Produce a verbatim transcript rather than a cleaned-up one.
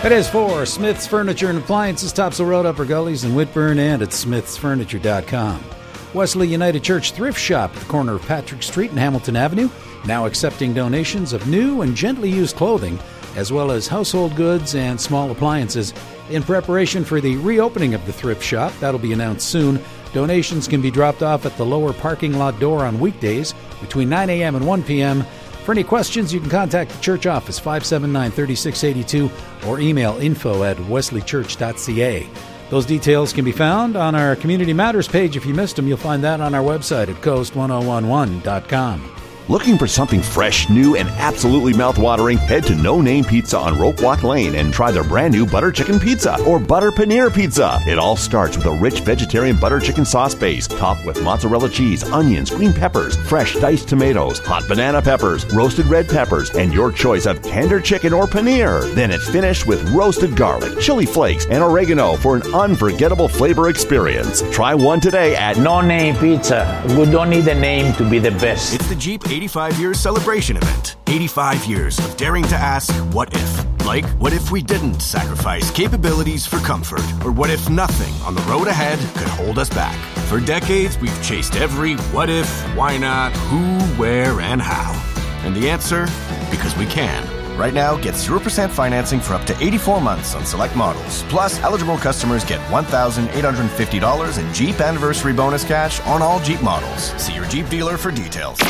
It is for Smith's Furniture and Appliances, Topsail Road, Upper Gullies, and Whitburn, and at smiths furniture dot com. Wesley United Church Thrift Shop at the corner of Patrick Street and Hamilton Avenue, now accepting donations of new and gently used clothing, as well as household goods and small appliances. In preparation for the reopening of the thrift shop, that'll be announced soon. Donations can be dropped off at the lower parking lot door on weekdays between nine a.m. and one p.m. For any questions, you can contact the church office, five seven nine, three six eight two, or email info at wesley church dot c a. Those details can be found on our Community Matters page. If you missed them, you'll find that on our website at coast ten eleven dot com. Looking for something fresh, new, and absolutely mouth-watering? Head to No Name Pizza on Rope Walk Lane and try their brand new butter chicken pizza or butter paneer pizza. It all starts with a rich vegetarian butter chicken sauce base, topped with mozzarella cheese, onions, green peppers, fresh diced tomatoes, hot banana peppers, roasted red peppers, and your choice of tender chicken or paneer. Then it's finished with roasted garlic, chili flakes, and oregano for an unforgettable flavor experience. Try one today at No Name Pizza. We don't need a name to be the best. It's the Jeep eighty-five years celebration event. eighty-five years of daring to ask, what if? Like, what if we didn't sacrifice capabilities for comfort? Or what if nothing on the road ahead could hold us back? For decades, we've chased every what if, why not, who, where, and how. And the answer? Because we can. Right now, get zero percent financing for up to eighty-four months on select models. Plus, eligible customers get one thousand eight hundred fifty dollars in Jeep Anniversary Bonus cash on all Jeep models. See your Jeep dealer for details.